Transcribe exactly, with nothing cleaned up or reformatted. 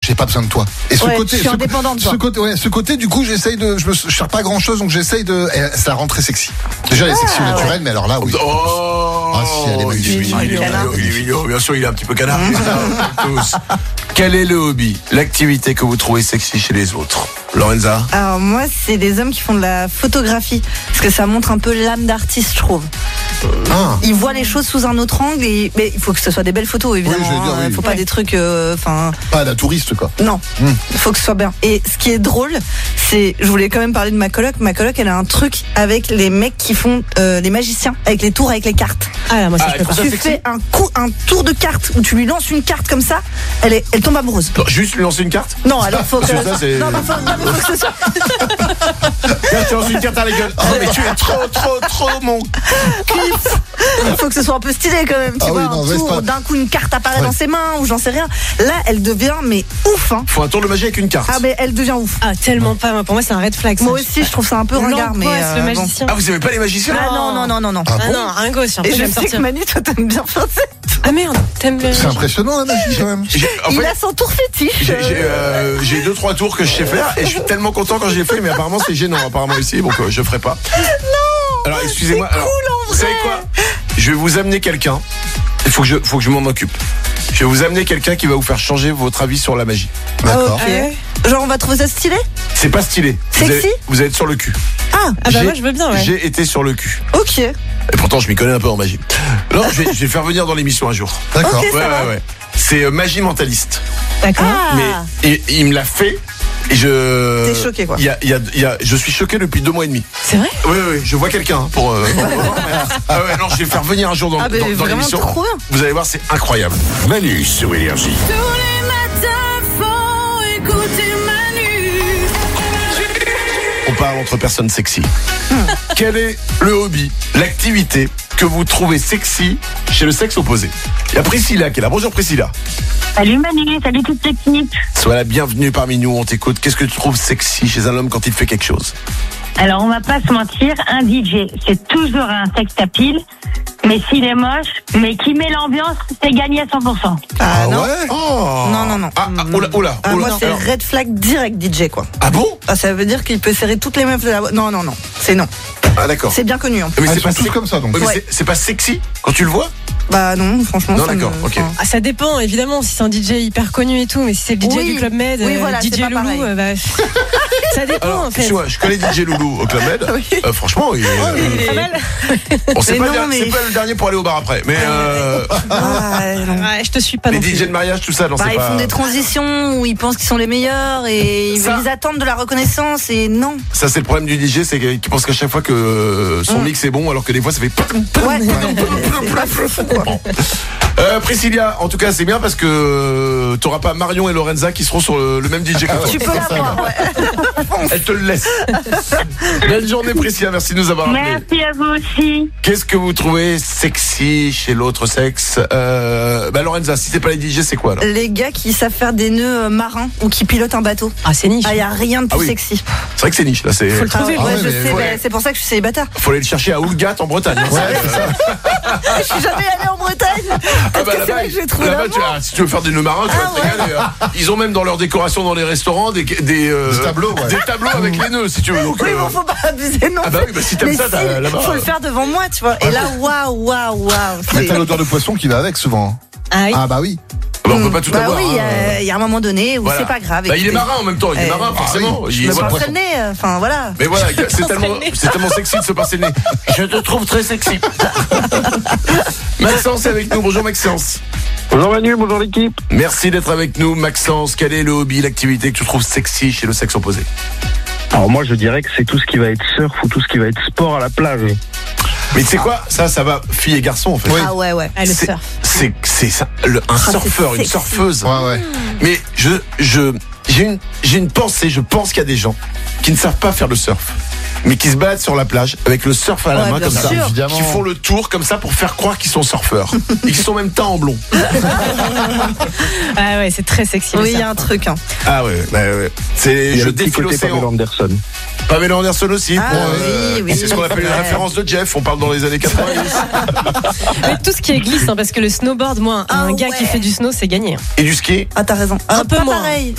j'ai pas besoin de toi. Et ce Ouais, côté, je suis ce, indépendante, ce quoi. côté, ouais, ce côté, du coup, j'essaye de, je me je cherche pas grand chose, donc j'essaye de, et ça rend très sexy. Déjà, elle est sexy au Ah, naturel, ouais. mais alors là, oui. Oh, Ah, si, elle est magnifique. il est mignon, Il est canard. il est mignon, bien sûr, il est un petit peu canard. Tous. Quel est le hobby, l'activité que vous trouvez sexy chez les autres? Lorenza? Alors moi, c'est des hommes qui font de la photographie, parce que ça montre un peu l'âme d'artiste, je trouve. Ah. Ils voient les choses sous un autre angle, et mais il faut que ce soit des belles photos, évidemment. Oui, je veux dire, hein. oui. Faut pas Ouais. des trucs, enfin. Pas à la touriste, quoi. Non, il Hmm. faut que ce soit bien. Et ce qui est drôle, c'est, je voulais quand même parler de ma coloc. Ma coloc, elle a un truc avec les mecs qui font euh, les magiciens, avec les tours, avec les cartes. Ah, moi, ça, Ah, je peux pas. Ça, Tu sexy. fais un coup, un tour de carte où tu lui lances une carte comme ça, elle est, elle tombe amoureuse. Non, juste lui lancer une carte? Non, alors faut que, Parce que ça, c'est- non, mais faut, non, mais faut que ce soit. Tiens, tu lances une carte à la gueule. Oh, mais tu es trop, trop, trop mon kiff. Il faut que ce soit un peu stylé quand même, tu Ah vois, oui, un non, ouais, tour, c'est pas- d'un coup une carte apparaît Ouais. dans ses mains ou j'en sais rien. Là, elle devient mais ouf, hein. Faut un tour de magie avec une carte. Ah mais elle devient ouf. Ah, tellement pas. Moi, pour moi, c'est un red flag. ça. Moi aussi, je trouve ça un peu ringard, mais L'angoisse, le euh, bon. magicien. Ah, vous aimez pas les magiciens? Ah non non non non non. Ah Ah bon non, un gosse. Et Après, je j'aime sais sortir. que Manu, toi t'aimes bien faire ça. Ah merde, t'aimes le. C'est impressionnant, la magie, quand même. J'ai- en Il fait, a son tour fétiche. J'ai j'ai, euh, j'ai deux trois tours que je sais faire et je suis tellement content quand je les fais, mais apparemment c'est gênant apparemment ici, donc euh, je ferai pas. Non. Alors excusez-moi. c'est alors, cool, en vous savez vrai. quoi? Je vais vous amener quelqu'un. Il faut que je faut que je m'en occupe. Je vais vous amener quelqu'un qui va vous faire changer votre avis sur la magie. D'accord. Ok. Ah ouais. Genre on va trouver ça stylé. C'est pas stylé. Vous Sexy allez, vous allez être sur le cul. Ah Ah bah J'ai- moi, je veux bien, ouais. J'ai été sur le cul. ok. Et pourtant je m'y connais un peu en magie. Non, je vais, je vais faire venir dans l'émission un jour. D'accord. Ok. Ouais, ça va. ouais, ouais. C'est euh, magie mentaliste. D'accord. Ah. Mais et, il me l'a fait. Et je. T'es choqué, quoi. Il y a, il y a, il y a, je suis choqué depuis deux mois et demi. C'est vrai? Oui, oui, je vois quelqu'un hein, pour. Euh, pour- ah ouais, non, je vais le faire venir un jour dans, Ah, mais dans, dans vraiment l'émission. trop bien. Vous allez voir, c'est incroyable. Manu sur Énergie. Tous les matins, faut écouter Manu. On parle entre personnes sexy. Quel est le hobby, l'activité que vous trouvez sexy chez le sexe opposé? Il y a Priscilla qui est là. Bonjour Priscilla. Salut Manu, salut toute l'équipe. Sois la bienvenue parmi nous, on t'écoute. Qu'est-ce que tu trouves sexy chez un homme quand il fait quelque chose? Alors on va pas se mentir, un D J, c'est toujours un sex appeal, mais s'il est moche, mais qui met l'ambiance, c'est gagné à cent pour cent. Ah, non. ouais. Oh. Non, non, non. Ah, ah, oh là, oh là, Ah, oh là. moi c'est Alors- red flag direct D J quoi. Ah bon? Ah, ça veut dire qu'il peut serrer toutes les meufs de la. Non non non. C'est non. Ah d'accord. C'est bien connu en plus. Mais Ah, c'est ils pas sont tous sexy. comme ça, donc. Oui, mais Ouais. c'est- c'est pas sexy quand tu le vois? Bah non, franchement. Non, ça d'accord, me- ok. enfin, Ah, ça dépend, évidemment, si c'est un D J hyper connu et tout, mais si c'est le D J Oui. du Club Med, Oui, euh, voilà, c'est D J pas Loulou, pareil. euh, bah, ça dépend Alors, en fait. excuse-moi, je connais D J Loulou au Club Med. Oui. Euh, franchement, il est, euh, Il est pas mal. bon, c'est Mais pas, non, le dernier- mais- c'est pas le dernier pour aller au bar après. Mais euh, Ah, non. Ouais, je te suis pas les non plus. D J de mariage, tout ça, non, Bah, c'est ils pas. font des transitions où ils pensent qu'ils sont les meilleurs et ils, Ça- ils attendent de la reconnaissance et non. Ça, c'est le problème du D J, c'est qu'il pense qu'à chaque fois que euh, son Mm. mix est bon, alors que des fois ça fait. Ouais. C'est pas fou, quoi. Bon. Euh, Priscilla, en tout cas, c'est bien parce que euh, t'auras pas Marion et Lorenza qui seront sur le, le même D J que toi. Tu peux l'avoir, ouais. Elle te le laisse. Belle journée, Priscilla. Merci de nous avoir appelés. Merci à vous aussi. Qu'est-ce que vous trouvez sexy chez l'autre sexe? euh, Bah, Lorenza, si c'est pas les D J, c'est quoi alors? Les gars qui savent faire des nœuds euh, marins ou qui pilotent un bateau. Ah, c'est niche. Ah, y a rien de plus Ah oui. sexy. C'est vrai que c'est niche là. C'est. Faut le trouver. Ah, ouais, ouais, je mais- sais, ouais. bah, c'est pour ça que je suis célibataire. Faut aller le chercher à Oulgat en Bretagne. hein. Ouais, c'est ça. Je suis jamais allée en Bretagne. Ah Parce bah que c'est là-bas, vrai que j'ai trouvé là-bas, l'amour. tu, ah, si tu veux faire des nœuds marins, tu Ah vas te régaler. hein. Ils ont même dans leur décoration dans les restaurants des des, euh, Des tableaux, ouais. des tableaux avec les nœuds, si tu veux. Donc, Oui, euh, bon, faut pas abuser non Ah bah oui, bah si t'aimes mais ça, t'as- si, là-bas. faut le faire devant moi, tu vois. Et là, waouh, waouh, waouh. Mais c'est- t'as l'odeur de poisson qui va avec souvent. Ah oui. Ah bah oui. bah, on peut pas tout bah avoir. oui, hein. il y a un moment donné où Voilà. c'est pas grave. Bah, il est écoutez. marin en même temps, il est Eh, marin forcément. oui, Il- je me Se voilà. pincer le nez, euh, enfin voilà. Mais voilà, c'est tellement, c'est tellement sexy de se passer le nez. Je te trouve très sexy. Maxence est avec nous. Bonjour Maxence. Bonjour Manu, bonjour l'équipe. Merci d'être avec nous, Maxence. Quel est le hobby, l'activité que tu trouves sexy chez le sexe opposé? Alors moi je dirais que c'est tout ce qui va être surf ou tout ce qui va être sport à la plage. Mais tu sais quoi? Ça, ça va filles et garçons en fait. Oui. Ah ouais, ouais. Ah, le C'est- surf. C'est, c'est ça, le- un c'est surfeur, une sexy. surfeuse. Ouais, ouais. Mais je, je, j'ai une, j'ai une pensée. Je pense qu'il y a des gens qui ne savent pas faire le surf, mais qui se baladent sur la plage avec le surf à la Ouais, main bien comme ça, sûr. Évidemment. qui font le tour comme ça pour faire croire qu'ils sont surfeurs et qui sont même teints en blond. Ah ouais, c'est très sexy. le Oui, il y surf. a un truc. Hein. Ah ouais, bah ouais. C'est, Il y a je le petit défie côté Pamela l'océan. Anderson. Pamela Anderson aussi. Ah pour, oui, oui. C'est ce qu'on appelle une Ouais. référence de Jeff. On parle dans les années quatre-vingt-dix. Mais tout ce qui est glisse, hein, parce que le snowboard, moi, un Ah gars ouais. qui fait du snow, c'est gagné. hein. Et du ski. Ah, t'as raison. Un peu pas moins. pareil.